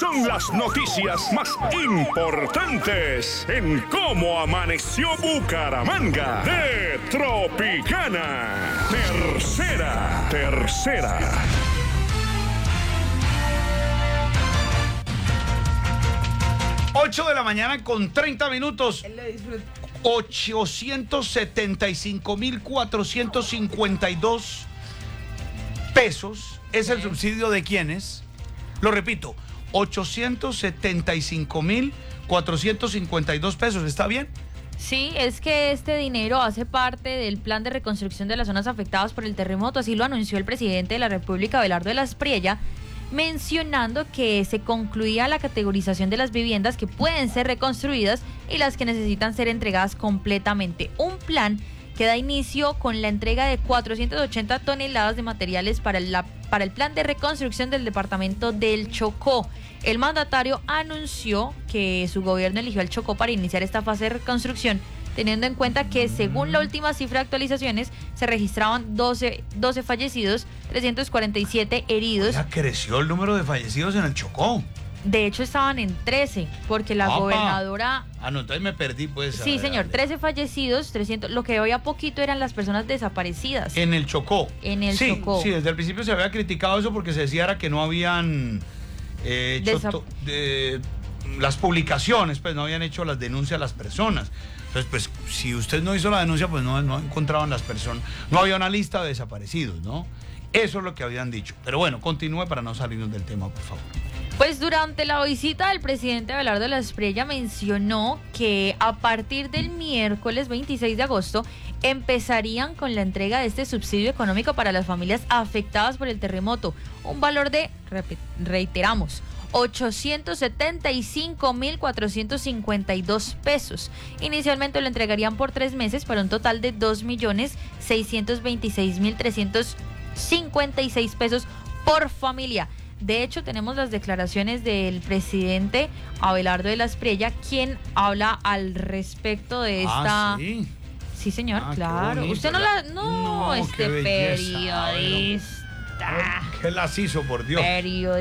son las noticias más importantes en Cómo Amaneció Bucaramanga de Tropicana. Tercera. 8 de la mañana con 30 minutos. 875.452 pesos es el subsidio de quienes, lo repito, 875.452 pesos, ¿está bien? Sí, es que este dinero hace parte del plan de reconstrucción de las zonas afectadas por el terremoto, así lo anunció el presidente de la República, Abelardo de la Espriella, mencionando que se concluía la categorización de las viviendas que pueden ser reconstruidas y las que necesitan ser entregadas completamente. Un plan que da inicio con la entrega de 480 toneladas de materiales para el plan de reconstrucción del departamento del Chocó. El mandatario anunció que su gobierno eligió al Chocó para iniciar esta fase de reconstrucción, teniendo en cuenta que según la última cifra de actualizaciones se registraban 12 fallecidos, 347 heridos. Ya creció el número de fallecidos en el Chocó. De hecho estaban en 13, porque la gobernadora... Ah, no, entonces me perdí, pues. Sí, señor, 13 fallecidos, 300, lo que había poquito eran las personas desaparecidas. En el Chocó. En el Chocó. Sí, desde el principio se había criticado eso porque se decía era que no habían hecho las publicaciones, pues no habían hecho las denuncias a las personas. Entonces, pues, si usted no hizo la denuncia, pues no encontraban las personas, no había una lista de desaparecidos, ¿no? Eso es lo que habían dicho. Pero bueno, continúe para no salirnos del tema, por favor. Pues durante la visita del presidente Abelardo de la Espriella mencionó que a partir del miércoles 26 de agosto empezarían con la entrega de este subsidio económico para las familias afectadas por el terremoto. Un valor de, reiteramos, 875.452 pesos. Inicialmente lo entregarían por 3 meses para un total de 2.626.356 pesos por familia. De hecho, tenemos las declaraciones del presidente Abelardo de la Espriella, quien habla al respecto de esta... ¿Sí? Sí, señor, claro. Usted no la... No, este periodista. ¿Qué las hizo, por Dios? Periodista.